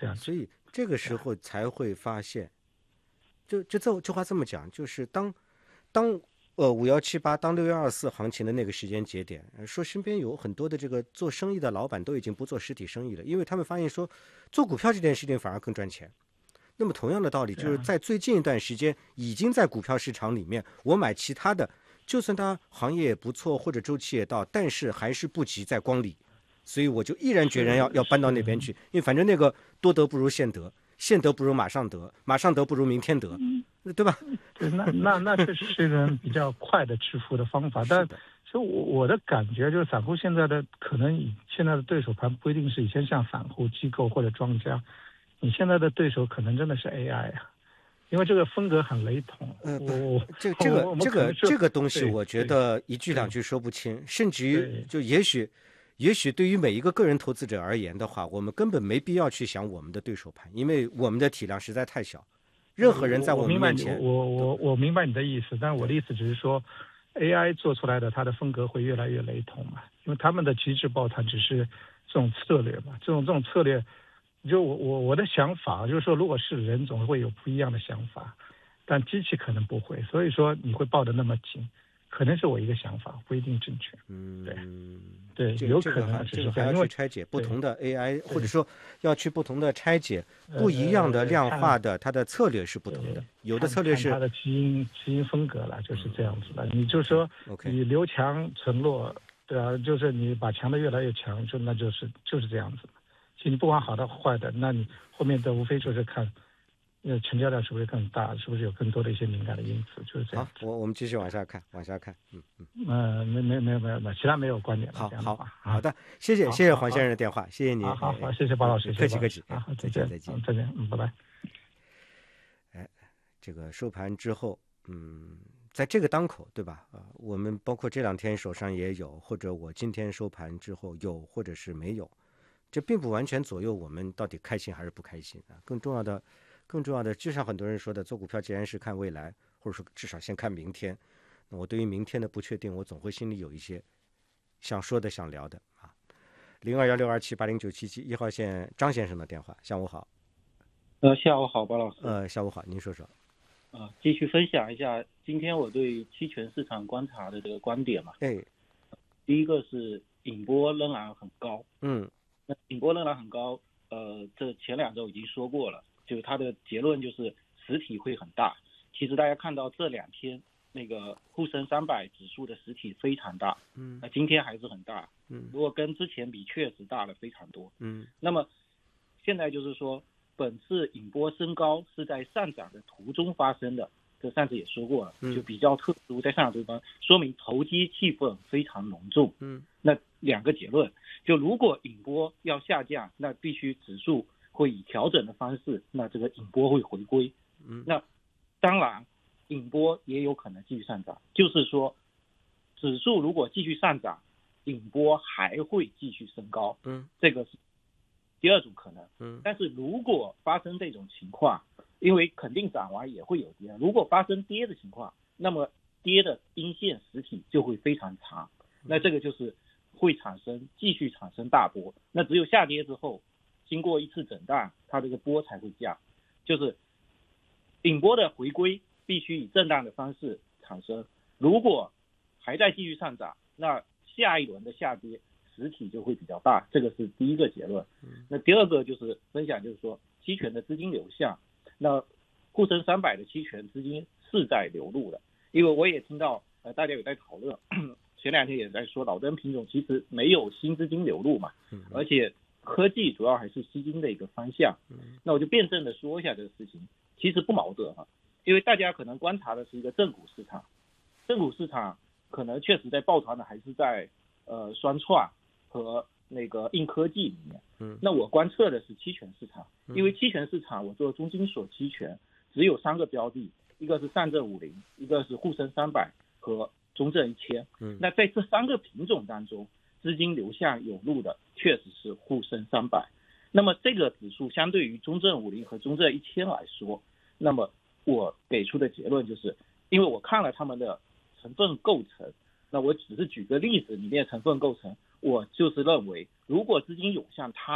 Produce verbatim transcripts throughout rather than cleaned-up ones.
样子。 所以这个时候才会发现，就就这这话这么讲，就是当当呃五幺七八当六幺二四行情的那个时间节点，说身边有很多的这个做生意的老板都已经不做实体生意了，因为他们发现说做股票这件事情反而更赚钱。那么同样的道理，就是在最近一段时间已经在股票市场里面，我买其他的，就算它行业也不错或者周期也到，但是还是不及在光里，所以我就毅然决然要要搬到那边去，因为反正那个多得不如现得，现得不如马上得，马上得不如明天得，对吧？ 对，那那那确实是一个比较快的致富的方法，但其实我我的感觉就是，散户现在的可能以现在的对手盘不一定是以前像散户、机构或者庄家，你现在的对手可能真的是 A I 啊，因为这个风格很雷同。 呃， 我这这个这个这个东西， 对我觉得一句两句说不清，甚至于对就也许。也许对于每一个个人投资者而言的话，我们根本没必要去想我们的对手盘，因为我们的体量实在太小。任何人在我们面前， 我我我明白你的意思，但我的意思只是说 ，A I 做出来的它的风格会越来越雷同嘛，因为他们的极致抱团只是这种策略嘛，这种这种策略，就我我我的想法就是说，如果是人总会有不一样的想法，但机器可能不会，所以说你会抱得那么紧。可能是我一个想法，不一定正确。 嗯， 对，对，有可能这个还要去拆解不同的 A I， 或者说要去不同的拆解不一样的量化的，它的策略是不同的。有的策略是它的基因基因风格了，就是这样子的。你就说你留强存弱，对啊，就是你把强的越来越强，就那就是就是这样子。其实你不管好的坏的，那你后面的无非就是看。那成交量是不是更大？是不是有更多的一些敏感的因素？就是这样。 好，我我们继续往下看，往下看。嗯嗯。 呃，没没没有没有没有，其他没有观点了。 好好好的，谢谢谢谢黄先生的电话，谢谢您。 好好好，谢谢包老师， 客气客气。 好，再见再见再见，嗯，拜拜。 哎，这个收盘之后，嗯，在这个当口，对吧？啊，我们包括这两天手上也有，或者我今天收盘之后有，或者是没有，这并不完全左右我们到底开心还是不开心啊。更重要的。更重要的，就像很多人说的，做股票既然是看未来，或者说至少先看明天，那我对于明天的不确定，我总会心里有一些想说的、想聊的啊。零二幺六二七八零九七七一号线张先生的电话，下午好。 呃，下午好，包老师。 呃，下午好，您说说。 啊，继续分享一下今天我对期权市场观察的这个观点嘛。 哎， 第一个是引波仍然很高。 嗯， 那引波仍然很高，呃，这前两周已经说过了。就是它的结论就是实体会很大。其实大家看到这两天那个沪深三百指数的实体非常大， 嗯， 那今天还是很大， 嗯， 如果跟之前比，确实大了非常多， 嗯。 那么现在就是说，本次引波升高是在上涨的途中发生的，这上次也说过了，就比较特殊，在上涨途中说明投机气氛非常浓重， 嗯， 那两个结论，就如果引波要下降，那必须指数会以调整的方式，那这个引波会回归。 嗯， 那当然，引波也有可能继续上涨，就是说，指数如果继续上涨，引波还会继续升高。 嗯， 这个是第二种可能。 嗯， 但是如果发生这种情况，因为肯定涨完也会有跌，如果发生跌的情况，那么跌的阴线实体就会非常长，那这个就是会产生继续产生大波。那只有下跌之后，经过一次震荡，它这个波才会降，就是引波的回归必须以震荡的方式产生。如果还在继续上涨，那下一轮的下跌实体就会比较大，这个是第一个结论。那第二个就是分享，就是说期权的资金流向。那沪深三百的期权资金是在流入的，因为我也听到呃大家有在讨论，前两天也在说老登品种其实没有新资金流入嘛，而且科技主要还是吸金的一个方向。那我就辩证的说一下这个事情，其实不矛盾哈，因为大家可能观察的是一个正股市场，正股市场可能确实在抱团的还是在呃双创和那个硬科技里面。 嗯， 那我观测的是期权市场，因为期权市场我做中金所期权只有三个标的，一个是上证五零，一个是沪深三百和中证一千。 嗯， 那在这三个品种当中，资金流向有入的确实是沪深三百。那么这个指数相对于中证五零和中证一千来说，那么我给出的结论就是，因为我看了他们的成分构成，那我只是举个例子里面成分构成，我就是认为如果资金涌向它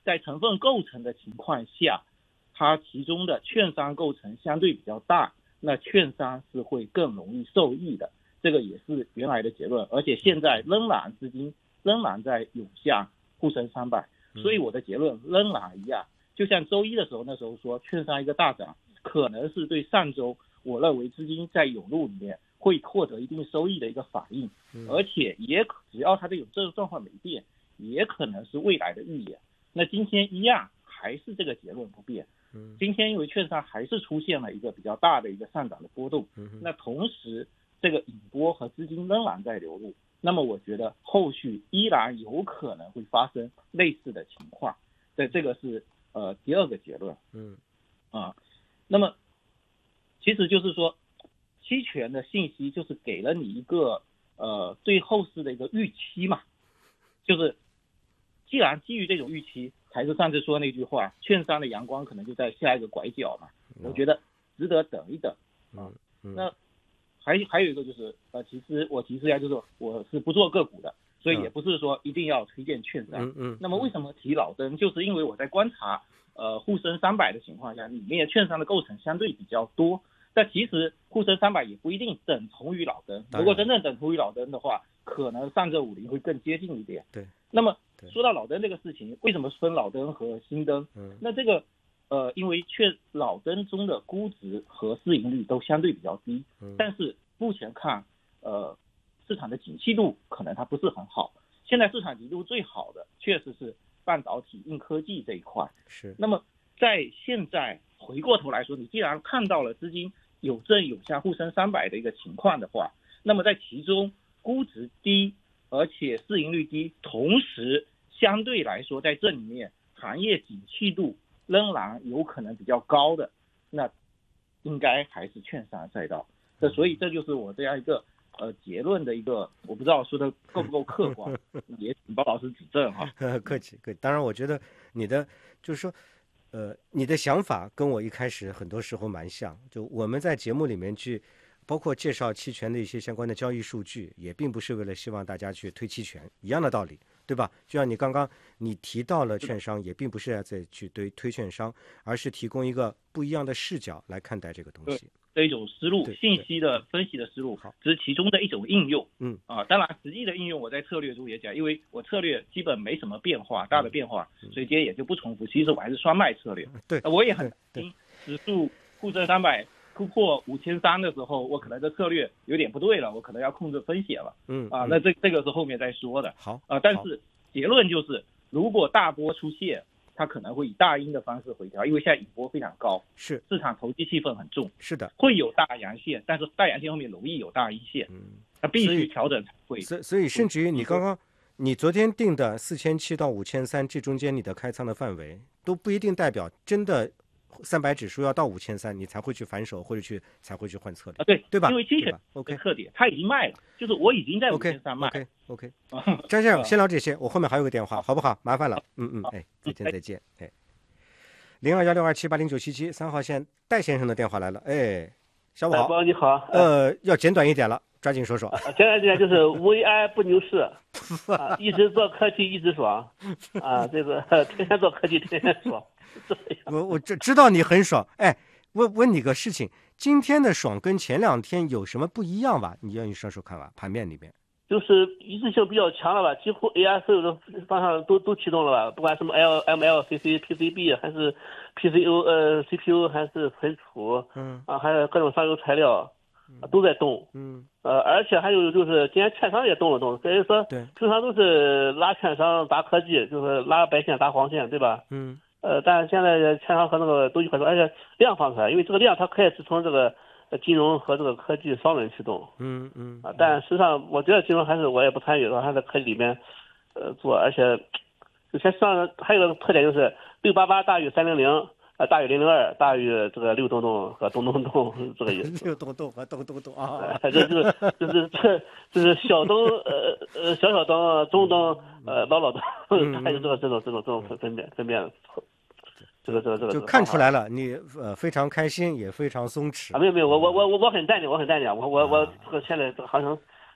在成分构成的情况下，它其中的券商构成相对比较大，那券商是会更容易受益的，这个也是原来的结论，而且现在仍然资金仍然在涌向沪深三百，所以我的结论仍然一样，就像周一的时候那时候说券商一个大涨，可能是对上周我认为资金在涌入里面会获得一定收益的一个反应，而且也只要它的有这个状况没变，也可能是未来的预言。那今天一样还是这个结论不变，今天因为券商还是出现了一个比较大的一个上涨的波动，那同时这个引波和资金仍然在流入，那么我觉得后续依然有可能会发生类似的情况，对，这个是呃第二个结论。 嗯啊，那么其实就是说期权的信息就是给了你一个呃对后市的一个预期嘛，就是既然基于这种预期，还是上次说那句话，券商的阳光可能就在下一个拐角嘛，我觉得值得等一等啊。那还还有一个就是呃，其实我提示一下，就是我是不做个股的，所以也不是说一定要推荐券商。 嗯嗯。 那么为什么提老登，就是因为我在观察呃沪深三百的情况下，里面券商的构成相对比较多。但其实沪深三百也不一定等同于老登，如果真正等同于老登的话，可能上证五零会更接近一点。 对。 那么说到老登这个事情，为什么分老登和新登？ 嗯。 那这个呃，因为确老登中的估值和市盈率都相对比较低， 嗯、 但是目前看，呃，市场的景气度可能它不是很好。现在市场景气度最好的确实是半导体、硬科技这一块。 是。 那么在现在回过头来说，你既然看到了资金有正有下沪深三百的一个情况的话，那么在其中估值低，而且市盈率低，同时相对来说在这里面行业景气度仍然有可能比较高的，那应该还是券商赛道。这所以这就是我这样一个呃结论的一个，我不知道说的够不够客观，也请包老师指正哈。 客气客气，当然我觉得你的就是说。呃，你的想法跟我一开始很多时候蛮像，就我们在节目里面去，包括介绍期权的一些相关的交易数据，也并不是为了希望大家去推期权，一样的道理，对吧？就像你刚刚你提到了券商，也并不是要再去推推券商，而是提供一个不一样的视角来看待这个东西。 这一种思路，信息的分析的思路，只是其中的一种应用。 嗯啊，当然实际的应用我在策略中也讲，因为我策略基本没什么变化，大的变化，所以今天也就不重复。其实我还是双卖策略。 对， 我也很担心指数沪深三百突破五千三的时候，我可能的策略有点不对了，我可能要控制风险了。 嗯啊，那这这个是后面再说的。 好啊，但是结论就是，如果大波出现，它可能会以大阴的方式回调，因为现在引波非常高， 是市场投机气氛很重， 是的， 会有大阳线，但是大阳线后面容易有大阴线，嗯，它必须调整才会。 所以所以甚至于你刚刚你昨天定的四千七到五千三，这中间你的开仓的范围都不一定代表真的三百指数要到五千三，你才会去反手或者去才会去换策略啊，对对吧？ 因为期权的特点，它已经卖了，就是我已经在五千三卖。 OK OK OK， 张先生先聊这些，我后面还有个电话，好不好？麻烦了，嗯嗯，哎，再见再见，哎，零二幺六二七八零九七七三号线戴先生的电话来了，哎，下午好， 你好， 呃，要简短一点了，抓紧说说。 简短一点就是为爱不牛市，啊，一直做科技一直爽，啊，这个天天做科技天天爽。 我我知知道你很爽，哎，问问你个事情，今天的爽跟前两天有什么不一样吧？你愿意说说看吧？盘面里面就是一致性比较强了吧，几乎 A I 所有的方向都都启动了吧，不管什么 L M L C C P C B 还是 P C O 呃 C P U 还是存储，嗯啊还有各种上游材料。都在动，嗯，呃，而且还有就是今天券商也动了动，所以说，对，平常都是拉券商打科技，就是拉白线打黄线，对吧？嗯，呃，但是现在券商和那个都一块做，而且量放出来，因为这个量它可以是从这个金融和这个科技双轮驱动，嗯嗯，啊，但实际上我觉得金融还是我也不参与的，还在科技里面，呃，做，而且，就实际上还有个特点就是六八八大于三零零。呃，大于零零二，大于这个六洞洞和东东洞这个意思。 六洞洞和东东洞啊， 这就是就是这就是小东呃呃小小东中东呃老老东，还有这个这种这种这种分辨分辨，这个这个这个就看出来了，你呃非常开心，也非常松弛啊。没有没有，我我我我我很淡定，我很淡定，我我我这个现在这个行情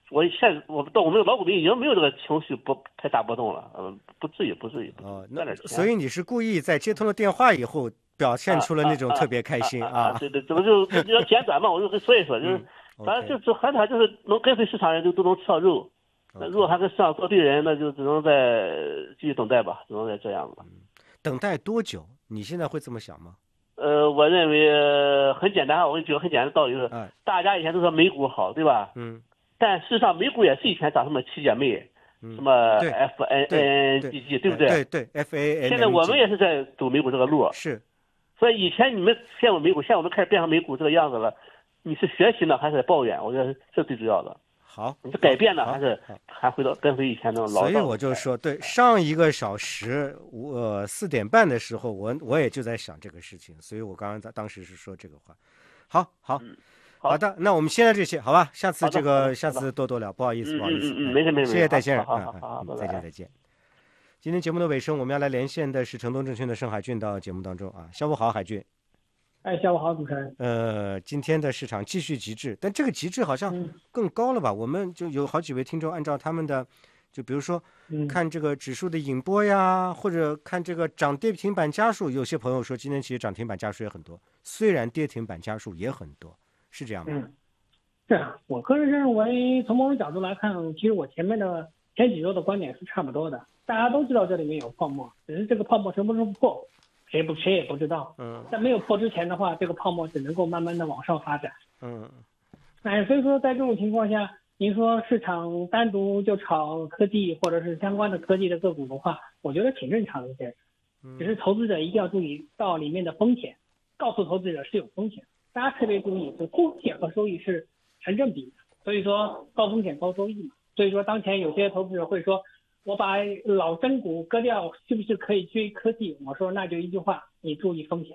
我现我到我们老股民已经没有这个情绪不太大波动了，嗯、呃，不至于不至于。 哦，那所以你是故意在接通了电话以后表现出了那种特别开心啊？ 啊啊啊啊对对，这不就就要简短嘛？我就跟说一说，就是、 嗯、 反正就就很短，就是能跟随市场人就都能吃到肉。那、okay. 如果还跟市场做对人，那就只能再继续等待吧，只能再这样子。 嗯、等待多久？你现在会这么想吗？ 呃，我认为很简单，我给你举个很简单的道理，就是、 哎、 大家以前都说美股好，对吧？ 嗯。 但事实上，美股也是以前涨什么七姐妹， 嗯、 什么 F N N G G， 对不对？ 对对 ，F A N N G。 现在我们也是在走美股这个路。 是。 所以以前你们羡慕美股，现在我们开始变成美股这个样子了。你是学习呢，还是抱怨？我觉得这最主要的。 好。 你是改变呢，还是还回到跟随以前那种老道？ 所以我就说，对，上一个小时，我四点半的时候，我我也就在想这个事情，所以我刚刚在当时是说这个话。好好。 嗯好的，那我们先在这些，好吧？下次这个下次多多聊，不好意思，不好意思， 嗯嗯，没事没事， 谢谢戴先生， 好好好， 再见再见。今天节目的尾声，我们要来连线的是城东证券的盛海俊到节目当中啊，下午好，海俊。 哎，下午好，主持人。 呃，今天的市场继续极致，但这个极致好像更高了吧？嗯、我们就有好几位听众按照他们的，就比如说、嗯、看这个指数的引波呀，或者看这个涨跌停板家数，有些朋友说今天其实涨停板家数也很多，虽然跌停板家数也很多。是这样吗？ 嗯，是啊，我个人认为，从某种角度来看，其实我前面的前几周的观点是差不多的。大家都知道这里面有泡沫，只是这个泡沫什么时候破，谁不谁也不知道。嗯，在没有破之前的话，这个泡沫只能够慢慢的往上发展。 嗯， 哎，所以说在这种情况下，您说市场单独就炒科技或者是相关的科技的个股的话，我觉得挺正常的一件事。只是投资者一定要注意到里面的风险，告诉投资者是有风险。大家特别注意，就风险和收益是成正比的，所以说高风险高收益嘛。所以说当前有些投资者会说，我把老真股割掉，是不是可以追科技？我说那就一句话，你注意风险。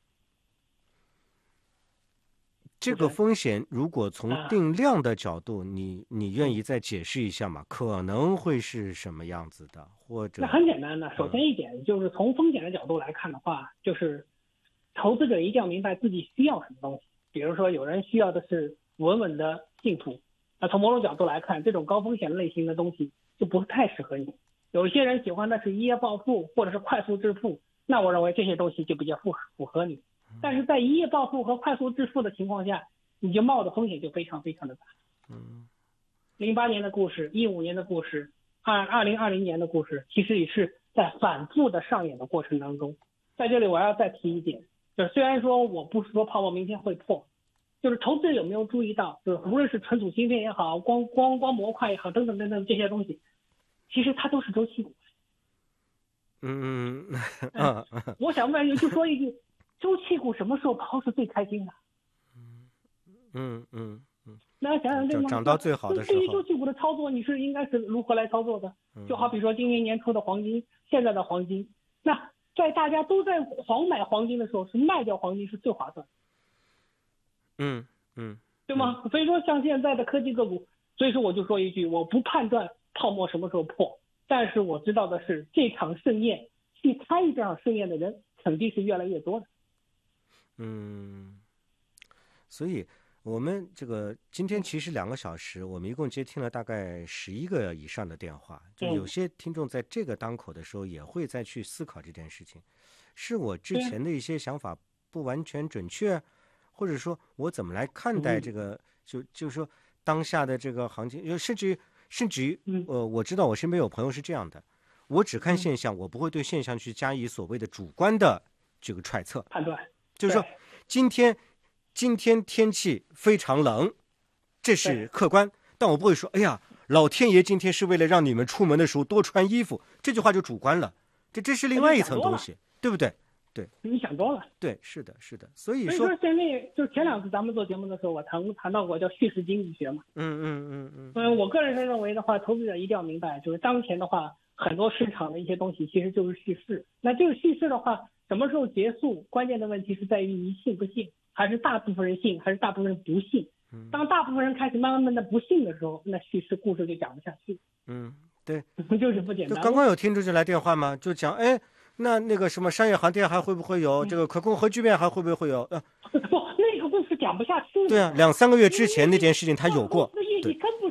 这个风险如果从定量的角度，你你愿意再解释一下吗？可能会是什么样子的？或者那很简单的，首先一点就是从风险的角度来看的话，就是投资者一定要明白自己需要什么东西。比如说有人需要的是稳稳的净土，那从某种角度来看，这种高风险类型的东西就不太适合你。有些人喜欢的是一夜暴富或者是快速致富，那我认为这些东西就比较符符合你。但是在一夜暴富和快速致富的情况下，你就冒的风险就非常非常的大。 嗯， 零八年的故事，一五年的故事，二二零二零年的故事，其实也是在反复的上演的过程当中。在这里我要再提一点，就是虽然说我不是说泡沫明天会破，就是投资者有没有注意到，就是无论是存储芯片也好，光光光模块也好，等等等等这些东西，其实它都是周期股。 嗯嗯嗯，我想问就说一句，周期股什么时候抛是最开心的？ 嗯嗯嗯， 大家想想这个涨到最好的时候， 对于周期股的操作，你是应该是如何来操作的？就好比说今年年初的黄金，现在的黄金，那在大家都在狂买黄金的时候，是卖掉黄金是最划算的。 嗯嗯， 对吗？所以说像现在的科技个股，所以说我就说一句，我不判断泡沫什么时候破，但是我知道的是，这场盛宴去参与这场盛宴的人肯定是越来越多的。 嗯，所以我们这个今天其实两个小时，我们一共接听了大概十一个以上的电话，就有些听众在这个当口的时候也会再去思考这件事情，是我之前的一些想法不完全准确，或者说我怎么来看待这个，就就是说当下的这个行情，甚至于甚至于呃，我知道我身边有朋友是这样的，我只看现象，我不会对现象去加以所谓的主观的这个揣测判断， 就是说今天。今天天气非常冷，这是客观，但我不会说，哎呀，老天爷今天是为了让你们出门的时候多穿衣服，这句话就主观了，这这是另外一层东西，对不对？对， 你想多了。 对，是的，是的，所以说， 所以说现在就前两次咱们做节目的时候，我谈谈到过叫叙事经济学嘛。 嗯嗯嗯嗯。 嗯，我个人认为的话，投资者一定要明白，就是当前的话，很多市场的一些东西其实就是叙事。那这个叙事的话，什么时候结束？关键的问题是在于你信不信。还是大部分人信，还是大部分人不信？当大部分人开始慢慢慢的不信的时候，那叙事故事就讲不下去。 嗯，对， 就是不简单。 就刚刚有听众就来电话嘛，就讲，哎，那那个什么商业航天还会不会有、嗯、这个可控核聚变还会不会有？呃， 不，那个故事讲不下去。 对啊，两三个月之前那件事情他有过， 那业绩跟不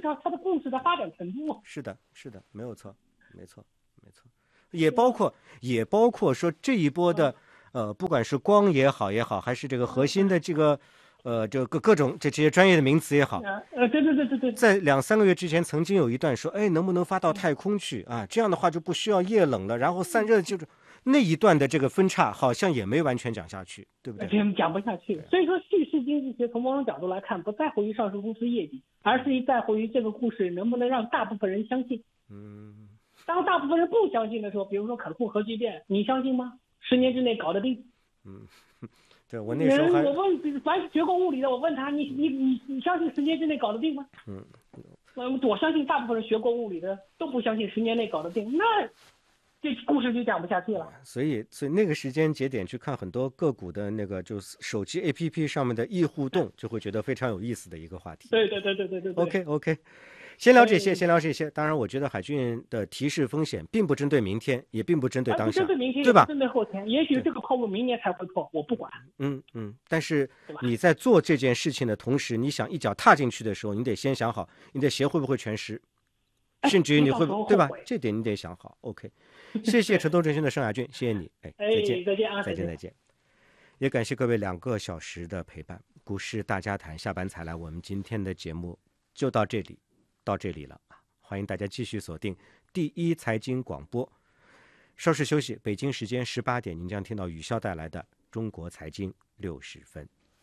它它的故事的发展程度。 是的，是的，没有错，没错，没错，也包括也包括说这一波的呃，不管是光也好也好，还是这个核心的这个。呃，这个各种这这些专业的名词也好， 呃，对对对对对， 在两三个月之前，曾经有一段说，哎，能不能发到太空去啊？这样的话就不需要液冷了，然后散热就是那一段的这个分叉，好像也没完全讲下去，对不对？ 讲不下去。所以说，叙事经济学从某种角度来看，不在乎于上市公司业绩，而是在乎于这个故事能不能让大部分人相信。 嗯， 当大部分人不相信的时候，比如说可控核聚变，你相信吗？十年之内搞得定？ 嗯。对，我那时候还我问凡是学过物理的，我问他，你你你你相信十年之内搞得定吗？ 嗯， 我相信大部分人学过物理的都不相信十年内搞得定，那这故事就讲不下去了。 所以，所以那个时间节点去看很多个股的那个就是手机 A P P 上面的易互动，就会觉得非常有意思的一个话题。 对对对对对对。 OK OK。先聊这些，先聊这些。当然，我觉得海俊的提示风险并不针对明天，也并不针对当下， 针对明天， 对吧？ 针对后天，也许这个泡沫明年才会破，我不管。 嗯嗯。但是你在做这件事情的同时，你想一脚踏进去的时候，你得先想好，你的鞋会不会全湿，甚至于你会不会，对吧？这点你得想好。OK， 谢谢城投证券的盛海俊，谢谢你，哎，再见， 再见啊， 再见，再见。也感谢各位两个小时的陪伴，股市大家谈下班才来，我们今天的节目就到这里。到这里了，欢迎大家继续锁定第一财经广播。稍事休息，北京时间十八点，您将听到雨潇带来的中国财经六十分。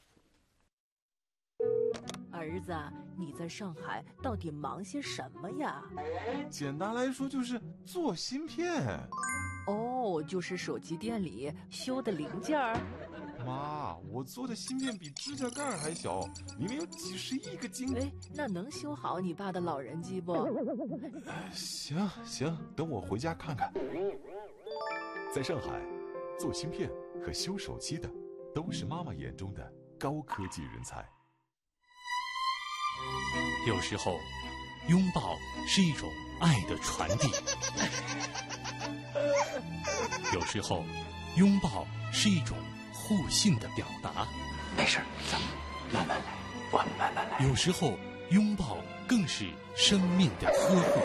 儿子，你在上海到底忙些什么呀？ 简单来说就是做芯片。 哦，就是手机店里修的零件儿。 妈，我做的芯片比指甲盖还小，里面有几十亿个晶。 哎，那能修好你爸的老人机不？ 行行，等我回家看看。 在上海，做芯片和修手机的都是妈妈眼中的高科技人才。 有时候，拥抱是一种爱的传递；有时候，拥抱是一种互信的表达。 没事，咱们慢慢来，我们慢慢来。 有时候，拥抱更是生命的呵护。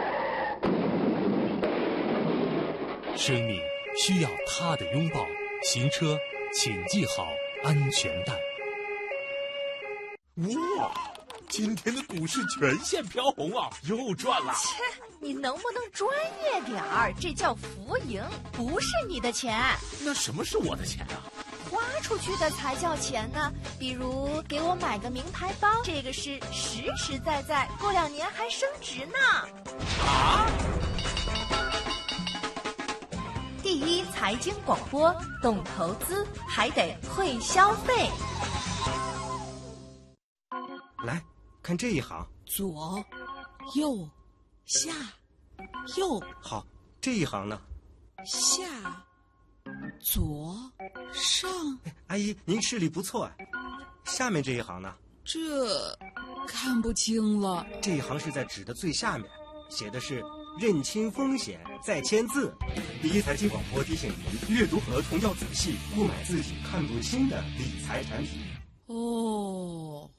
生命需要他的拥抱，行车请系好安全带。 哇！今天的股市全线飘红啊，又赚了！ 切，你能不能专业点儿？这叫浮盈，不是你的钱。 那什么是我的钱啊？ 花出去的才叫钱呢。比如给我买个名牌包，这个是实实在在，过两年还升值呢。 啊！ 第一财经广播，懂投资还得会消费。 来看这一行， 左右下右。 好，这一行呢？ 下左上。 阿姨，您视力不错啊。下面这一行呢？ 这看不清了。 这一行是在纸的最下面，写的是认清风险再签字。第一财经广播提醒您，阅读合同要仔细，不买自己看不清的理财产品。 哦。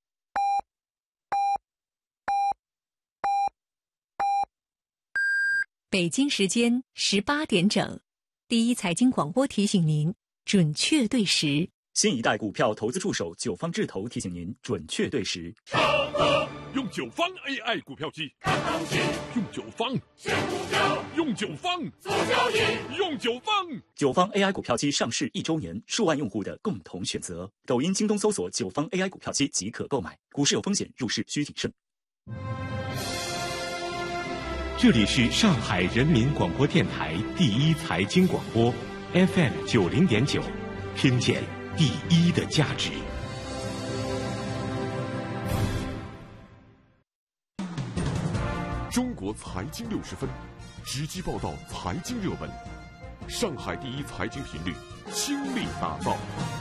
北京时间十八点整，第一财经广播提醒您准确对时。 新一代股票投资助手九方智投提醒您准确对时。 唱歌用九方 A I 股票机，看行情；用九方选股票，用九方做交易，用九方。 九方 A I 股票机上市一周年，数万用户的共同选择。抖音、京东搜索九方 A I 股票机即可购买。股市有风险，入市需谨慎。 这里是上海人民广播电台第一财经广播 F M 九零点九，听见第一的价值。 中国财经六十分，直击报道财经热门，上海第一财经频率倾力打造。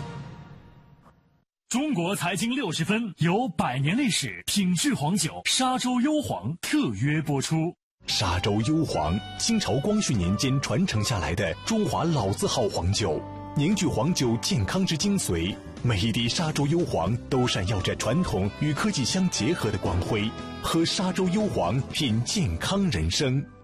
中国财经六十分由百年历史品质黄酒沙洲幽黄特约播出。 沙洲幽黄，清朝光绪年间传承下来的中华老字号黄酒， 凝聚黄酒健康之精髓，每一滴沙洲幽黄都闪耀着传统与科技相结合的光辉。喝沙洲幽黄，品健康人生。